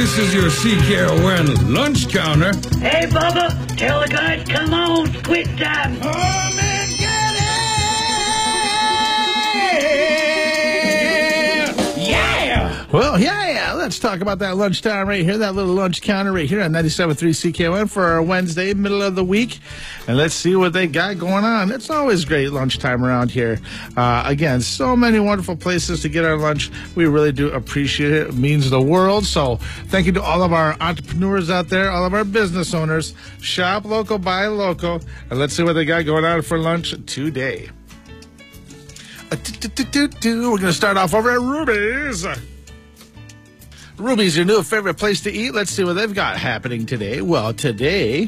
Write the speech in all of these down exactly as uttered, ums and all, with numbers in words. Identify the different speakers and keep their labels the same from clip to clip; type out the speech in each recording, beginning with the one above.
Speaker 1: This is your C K O N lunch counter.
Speaker 2: Hey, Bubba, tell the guys, come on, quit time.
Speaker 1: Come and get it! Yeah!
Speaker 3: Well, yeah, yeah. Let's talk about that lunchtime right here, that little lunch counter right here on ninety-seven point three C K O N for our Wednesday, middle of the week. And let's see what they got going on. It's always great lunchtime around here. Uh, again, so many wonderful places to get our lunch. We really do appreciate it. It means the world. So thank you to all of our entrepreneurs out there, all of our business owners. Shop local, buy local. And let's see what they got going on for lunch today. Uh, We're going to start off over at Ruby's. Ruby's, your new favorite place to eat. Let's see what they've got happening today. Well, today,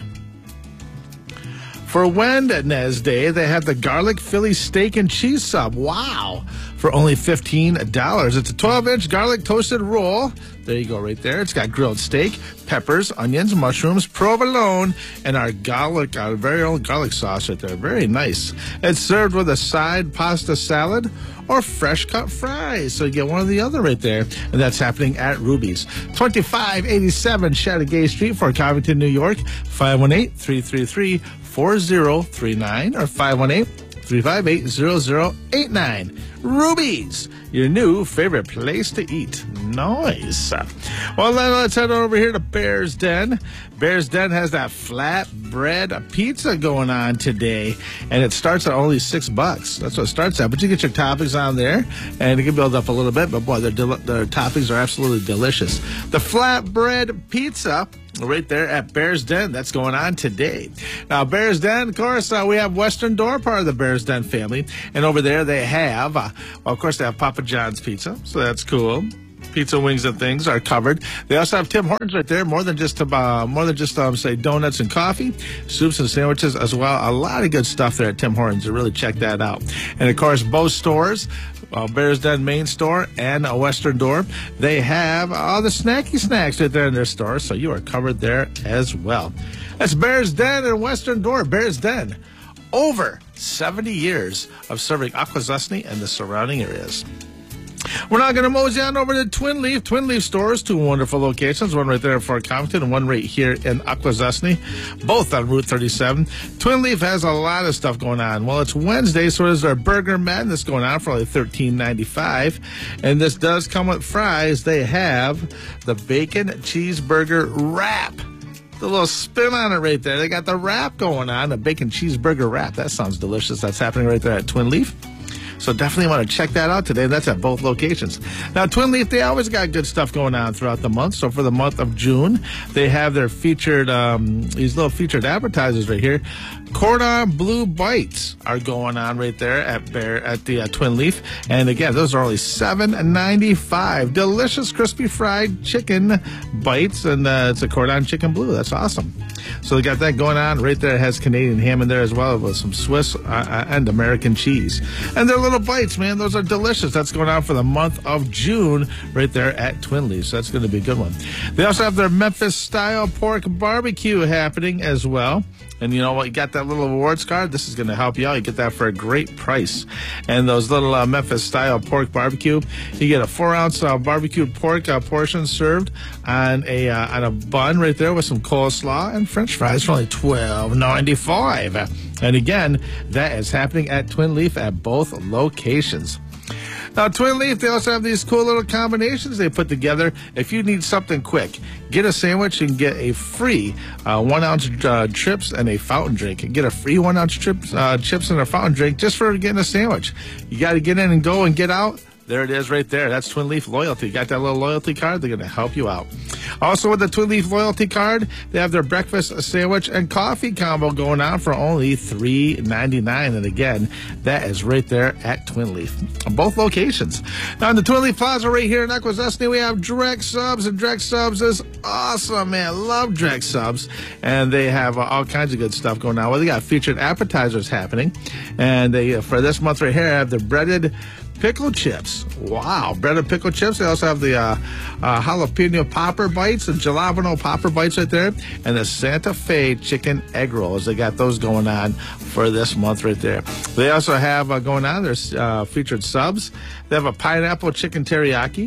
Speaker 3: for Wednesday, they have the garlic Philly steak and cheese sub. Wow. For only fifteen dollars. It's a twelve-inch garlic toasted roll. There you go right there. It's got grilled steak, peppers, onions, mushrooms, provolone, and our garlic, our very own garlic sauce right there. Very nice. It's served with a side pasta salad or fresh cut fries. So you get one or the other right there. And that's happening at Ruby's. twenty-five eighty-seven Chateauguay Street, Fort Covington, New York. five one eight, three three three, four zero three nine or five one eight, three five eight, zero zero eight nine. Ruby's, your new favorite place to eat. Nice. Well, then let's head over here to Bear's Den. Bear's Den has that flatbread pizza going on today, and it starts at only six bucks. That's what it starts at. But you get your toppings on there, and it can build up a little bit. But boy, their, del- their toppings are absolutely delicious. The flatbread pizza right there at Bear's Den. That's going on today. Now, Bear's Den, of course, uh, we have Western Door, part of the Bear's Den family. And over there they have, uh, well, of course, they have Papa John's Pizza. So that's cool. Pizza, wings, and things are covered. They also have Tim Hortons right there. More than just, uh, more than just um, say, donuts and coffee, soups and sandwiches as well. A lot of good stuff there at Tim Hortons. So really check that out. And, of course, both stores, uh, Bear's Den main store and a Western Door, they have all the snacky snacks right there in their store. So you are covered there as well. That's Bear's Den and Western Door. Bear's Den. Over seventy years of serving Akwesasne and the surrounding areas. We're now going to mosey on over to Twin Leaf. Twin Leaf stores, two wonderful locations, one right there in Fort Covington and one right here in Akwesasne, both on Route thirty-seven. Twin Leaf has a lot of stuff going on. Well, it's Wednesday, so there's our Burger Madness going on for only thirteen ninety-five. And this does come with fries. They have the bacon cheeseburger wrap. The little spin on it right there. They got the wrap going on, the bacon cheeseburger wrap. That sounds delicious. That's happening right there at Twin Leaf. So definitely want to check that out today. That's at both locations. Now, Twin Leaf, they always got good stuff going on throughout the month. So for the month of June, they have their featured, um, these little featured advertisers right here. Cordon Bleu Bites are going on right there at Bear at the uh, Twin Leaf. And again, those are only seven ninety-five. Delicious crispy fried chicken bites. And uh, it's a Cordon Chicken Bleu. That's awesome. So they got that going on right there. It has Canadian ham in there as well with some Swiss uh, and American cheese. And they're little bites, man. Those are delicious. That's going on for the month of June right there at Twin Leaf. So that's going to be a good one. They also have their Memphis-style pork barbecue happening as well. And you know what? You got that little awards card. This is going to help you out. You get that for a great price. And those little uh, Memphis-style pork barbecue, you get a four-ounce uh, barbecued pork uh, portion served on a uh, on a bun right there with some coleslaw and French fries for only twelve ninety-five. And again, that is happening at Twin Leaf at both locations. Now, Twin Leaf, they also have these cool little combinations they put together. If you need something quick, get a sandwich and get a free uh, one-ounce uh, chips and a fountain drink. Get a free one-ounce chips, uh, chips and a fountain drink just for getting a sandwich. You got to get in and go and get out. There it is right there. That's Twin Leaf Loyalty. You got that little loyalty card? They're going to help you out. Also, with the Twin Leaf Loyalty card, they have their breakfast, sandwich, and coffee combo going on for only three ninety-nine. And again, that is right there at Twin Leaf. On both locations. Now, in the Twin Leaf Plaza right here in Akwesasne, we have Drex Subs. And Drex Subs is awesome, man. Love Drex Subs. And they have uh, all kinds of good stuff going on. Well, they got featured appetizers happening. And they, uh, for this month right here, have the breaded pickle chips. Wow, breaded pickle chips. They also have the uh, uh, jalapeno popper bites and jalapeno popper bites right there, and the Santa Fe chicken egg rolls. They got those going on for this month right there. They also have uh, going on their uh, featured subs. They have a pineapple chicken teriyaki.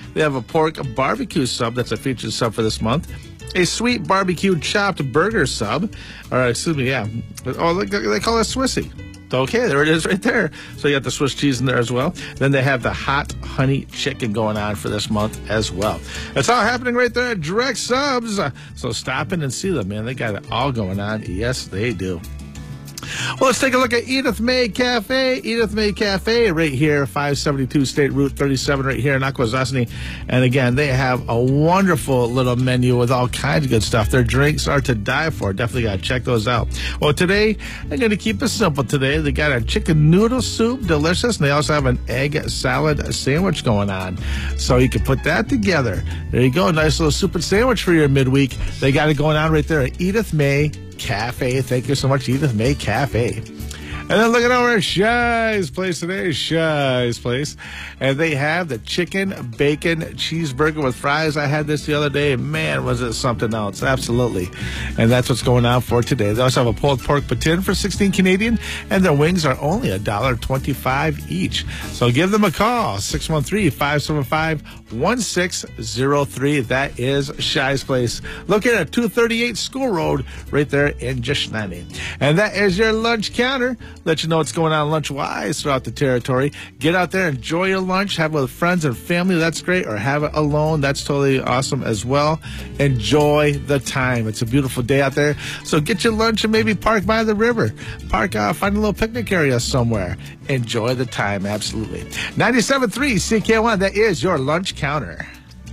Speaker 3: They have a pork barbecue sub that's a featured sub for this month. A sweet barbecue chopped burger sub. Or, excuse me, yeah. Oh, they, they call it Swissy. Okay, there it is right there. So you got the Swiss cheese in there as well. Then they have the hot honey chicken going on for this month as well. It's all happening right there at Direct Subs. Uh, so stop in and see them, man. They got it all going on. Yes, they do. Well, let's take a look at Edith May Cafe. Edith May Cafe right here, five seventy-two State Route thirty-seven right here in Akwesasne. And again, they have a wonderful little menu with all kinds of good stuff. Their drinks are to die for. Definitely got to check those out. Well, today, they're going to keep it simple today. They got a chicken noodle soup, delicious. And they also have an egg salad sandwich going on. So you can put that together. There you go. Nice little soup and sandwich for your midweek. They got it going on right there at Edith May Cafe. Thank you so much, Edith May Cafe. And then looking over at Shy's Place today, Shy's Place. And they have the chicken bacon cheeseburger with fries. I had this the other day. Man, was it something else. Absolutely. And that's what's going on for today. They also have a pulled pork patin for sixteen Canadian, and their wings are only one dollar twenty-five each. So give them a call, six one three, five seven five, one six zero three. That is Shy's Place. Located at two thirty-eight School Road, right there in Jishnani. And that is your lunch counter. Let you know what's going on lunch-wise throughout the territory. Get out there, enjoy your lunch, have it with friends and family. That's great. Or have it alone. That's totally awesome as well. Enjoy the time. It's a beautiful day out there. So get your lunch and maybe park by the river. Park, uh, find a little picnic area somewhere. Enjoy the time. Absolutely. ninety-seven point three C K one. That is your lunch counter.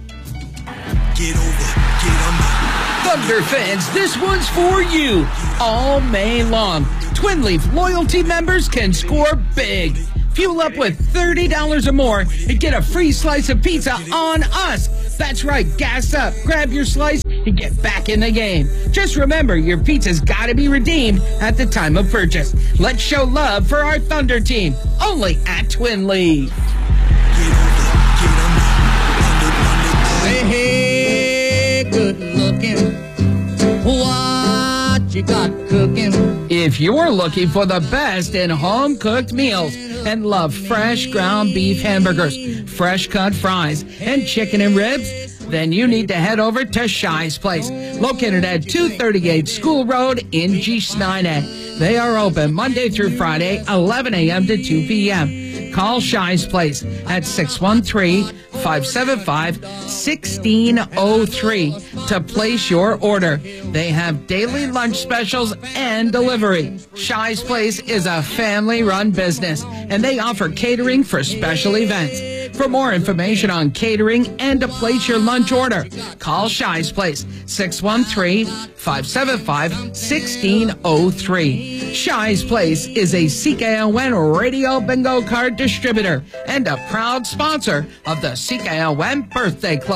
Speaker 4: Get over, get under.
Speaker 5: Thunder fans, this one's for you. All May long, Twin Leaf loyalty members can score big. Fuel up with thirty dollars or more and get a free slice of pizza on us. That's right, gas up, grab your slice, and get back in the game. Just remember, your pizza's got to be redeemed at the time of purchase. Let's show love for our Thunder team, only at Twin Leaf.
Speaker 4: Get over, get under, under, under.
Speaker 5: Hey, hey, good looking. What you got cooking? If you're looking for the best in home-cooked meals and love fresh ground beef hamburgers, fresh cut fries, and chicken and ribs, then you need to head over to Shy's Place, located at two thirty-eight School Road in Jishnane. They are open Monday through Friday, eleven a.m. to two p.m. Call Shy's Place at six one three, five seven five, one six zero three to place your order. They have daily lunch specials and delivery. Shy's Place is a family-run business, and they offer catering for special events. For more information on catering and to place your lunch order, call Shy's Place, six one three, five seven five, one six zero three. Shy's Place is a C K L N radio bingo card distributor and a proud sponsor of the C K L N Birthday Club.